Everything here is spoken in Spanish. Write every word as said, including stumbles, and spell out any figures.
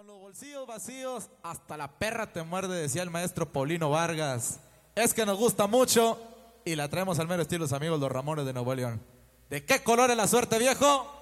Con los bolsillos vacíos, hasta la perra te muerde, decía el maestro Paulino Vargas. Es que nos gusta mucho y la traemos al mero estilo los amigos los Ramones de Nuevo León. ¿De qué color es la suerte, viejo?